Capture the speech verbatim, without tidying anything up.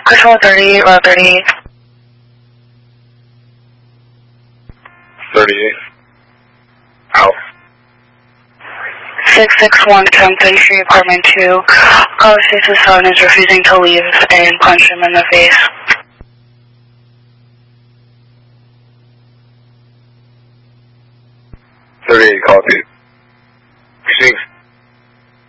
Control thirty-eight, route thirty-eight. thirty-eight. Out. six six one Kempton Street, apartment two. Caller states his son is refusing to leave and punch him in the face. thirty-eight, copy.